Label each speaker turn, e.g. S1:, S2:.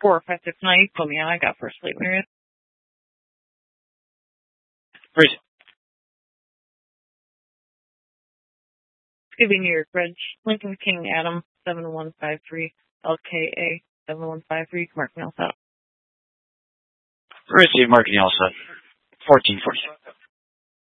S1: 4-5-6-9. Put me on. I got first plate when you're in.
S2: Raise.
S1: Giving New York Reg. Lincoln King Adam 7153. LKA 7153. Mark me all set.
S2: Receive marketing all set. 1447.